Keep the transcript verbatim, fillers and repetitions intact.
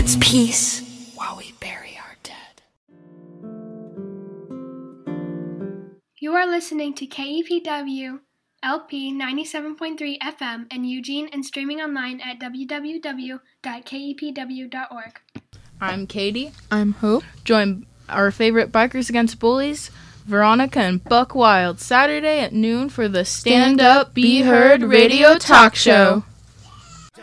its peace while we bury our dead. You are listening to K E P W L P ninety-seven point three F M in Eugene and streaming online at w w w dot k e p w dot org. I'm Katie. I'm Hope. Join our favorite Bikers Against Bullies, Veronica and Buck Wild, Saturday at noon for the Stand Up, Be Heard radio talk show.